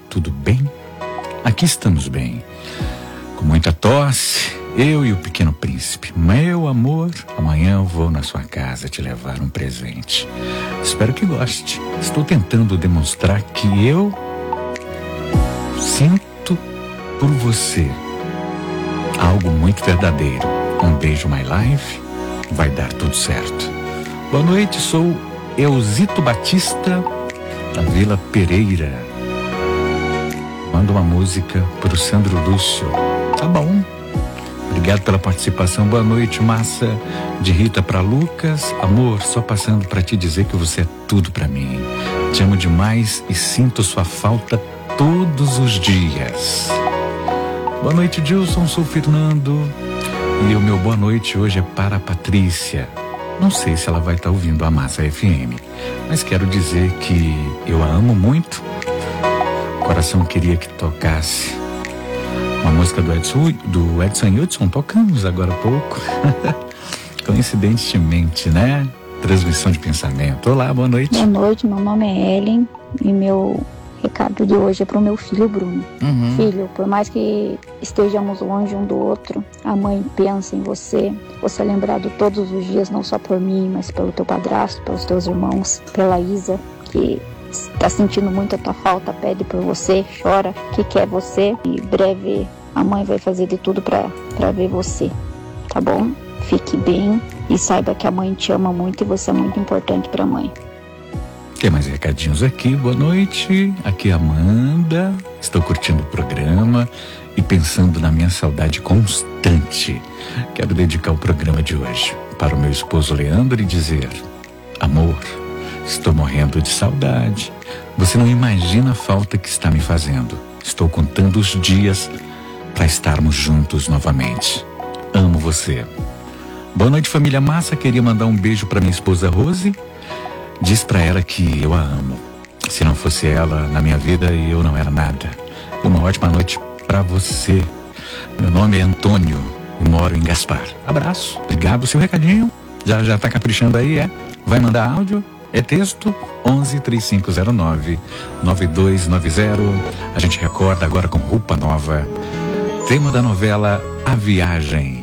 tudo bem? Aqui estamos bem. Com muita tosse, eu e o pequeno príncipe. Meu amor, amanhã eu vou na sua casa te levar um presente. Espero que goste. Estou tentando demonstrar que eu sinto por você algo muito verdadeiro. Um beijo, my life. Vai dar tudo certo. Boa noite, sou Eusito Batista, da Vila Pereira. Manda uma música pro Sandro Lúcio. Tá bom. Obrigado pela participação. Boa noite, massa de Rita para Lucas. Amor, só passando para te dizer que você é tudo para mim. Te amo demais e sinto sua falta todos os dias. Boa noite, Dilson. Sou Fernando. E o meu boa noite hoje é para a Patrícia. Não sei se ela vai estar ouvindo a Massa FM, mas quero dizer que eu a amo muito. O coração queria que tocasse uma música do Edson Hudson. Tocamos agora há pouco. Coincidentemente, né? Transmissão de pensamento. Olá, boa noite. Boa noite, meu nome é Ellen e meu recado de hoje é pro meu filho Bruno. Filho, por mais que estejamos longe um do outro, a mãe pensa em você. Você é lembrado todos os dias, não só por mim, mas pelo teu padrasto, pelos teus irmãos, pela Isa, que está sentindo muito a tua falta, pede por você, chora, que quer você. E breve a mãe vai fazer de tudo pra ver você, tá bom? Fique bem e saiba que a mãe te ama muito e você é muito importante pra mãe. Tem mais recadinhos aqui, boa noite. Aqui é a Amanda, estou curtindo o programa e pensando na minha saudade constante. Quero dedicar o programa de hoje para o meu esposo Leandro e dizer: amor, estou morrendo de saudade. Você não imagina a falta que está me fazendo. Estou contando os dias para estarmos juntos novamente. Amo você. Boa noite, família Massa. Queria mandar um beijo para minha esposa Rose. Diz pra ela que eu a amo. Se não fosse ela na minha vida, eu não era nada. Uma ótima noite pra você. Meu nome é Antônio e moro em Gaspar. Abraço, obrigado. Seu recadinho, já tá caprichando aí, é? Vai mandar áudio? É texto? 11-3509-9290. A gente recorda agora com roupa nova. Tema da novela A Viagem.